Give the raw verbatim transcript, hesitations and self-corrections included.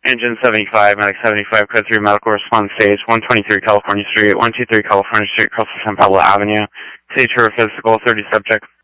Engine seventy-five, Medic seventy-five, Code three, Medical Response Stage, one twenty-three California Street, one two three California Street, across the San Pablo Avenue. Stage for a physical, thirty subject.